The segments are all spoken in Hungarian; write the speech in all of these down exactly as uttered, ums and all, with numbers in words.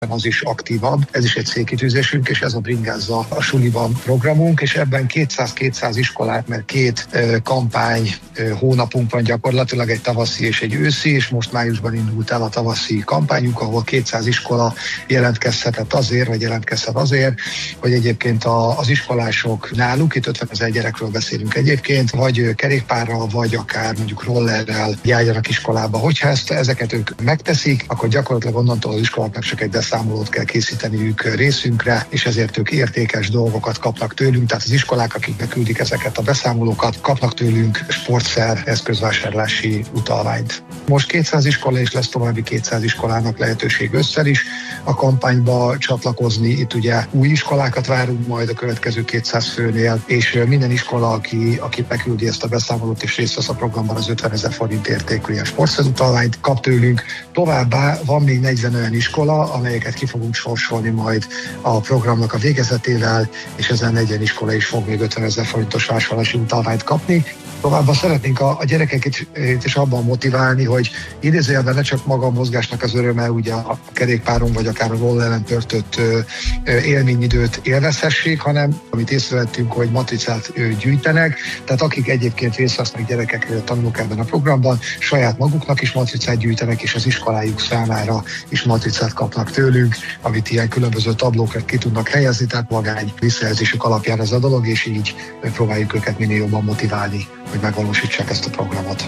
az is aktívabb. Ez is egy célkitűzésünk, és ez a Bringázza a suliban programunk, és ebben kétszáz-kétszáz iskolát, mert két ö, kampány ö, hónapunk van gyakorlatilag, egy tavaszi és egy őszi, és most májusban indult el a tavaszi kampányunk, ahol kétszáz iskola jelentkezhetett azért, vagy jelentkezhet azért, hogy egyébként a, az iskolások náluk, itt ötvenezer gyerekről beszélünk egyébként, vagy kerékpárral, vagy akár mondjuk rollerrel járjanak iskolába. Hogyha ezt, ezeket ők megteszik, akkor gyakorlatilag onnantól az iskoláknak csak egy beszámolót kell készíteniük részünkre, és ezért ők értékes dolgokat kapnak tőlünk, tehát az iskolák, akik beküldik ezeket a beszámolókat, kapnak tőlünk sportszer eszközvásárlási utalványt. Most kétszáz iskola, és lesz további kétszáz iskolának lehetőség össze is a kampányba csatlakozni. Itt ugye új iskolákat várunk majd a következő kétszáz főnél, és minden iskola, aki, aki beküldi ezt a beszámolót és részt vesz a programban, az ötvenezer forint értékű ilyen sportszerutalványt kap tőlünk. Továbbá van még negyven olyan iskola, amelyeket ki fogunk sorsolni majd a programnak a végezetével, és ezen negyven iskola is fog még ötvenezer forintos vásárlási utalványt kapni. Továbbá szeretnénk a, a gyerekeket is abban motiválni, hogy idézőjelben ne csak maga a mozgásnak az öröme, ugye a kerékpáron vagy akár a rolleren töltött ö, ö, élményidőt élvezhessék, hanem amit észrevettünk, hogy matricát ö, gyűjtenek, tehát akik egyébként részt vesznek gyerekek, tanulók ebben a programban, saját maguknak is matricát gyűjtenek, és az iskolájuk számára is matricát kapnak tőlünk, amit ilyen különböző tablókat ki tudnak helyezni, tehát magány visszajelzésük alapján ez a dolog, és így próbáljuk őket minél jobban motiválni, hogy megvalósítsák ezt a programot.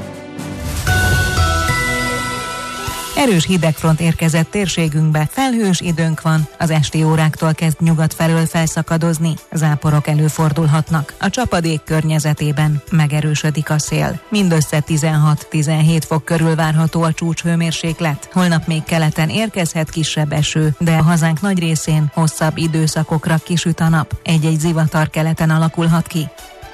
Erős hidegfront érkezett térségünkbe, felhős időnk van, az esti óráktól kezd nyugat felől felszakadozni, záporok előfordulhatnak. A csapadék környezetében megerősödik a szél. Mindössze tizenhat-tizenhét fok körül várható a csúcshőmérséklet. Holnap még keleten érkezhet kisebb eső, de a hazánk nagy részén hosszabb időszakokra kisüt a nap. Egy-egy zivatar keleten alakulhat ki.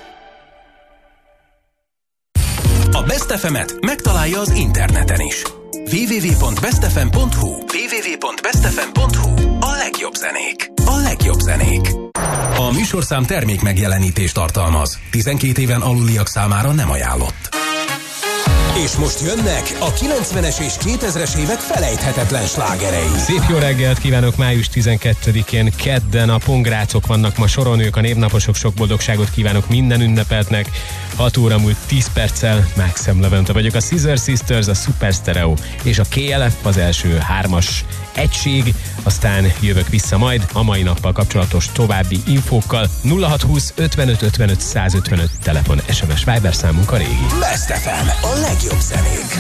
A Best ef emet megtalálja az interneten is. double-u double-u double-u pont best f m pont h u double-u double-u double-u pont best f m pont h u A legjobb zenék. A legjobb zenék. A műsorszám termék megjelenítést tartalmaz. tizenkét éven aluliak számára nem ajánlott. És most jönnek a kilencvenes és kétezres évek felejthetetlen slágerei. Szép jó reggelt kívánok! Május tizenkettedikén kedden a pongrácok vannak ma soron, ők a névnaposok, sok boldogságot kívánok minden ünnepeltnek. hat óra múlt tíz perccel, Maxim Levente vagyok, a Scissor Sisters, a Super Stereo és a ká el ef az első hármas egység, aztán jövök vissza majd a mai nappal kapcsolatos további infókkal. Nulla hat húsz ötvenöt ötvenöt százötvenöt telefon, es em es Viber számunk a régi. Best ef em, a legjobb zenék.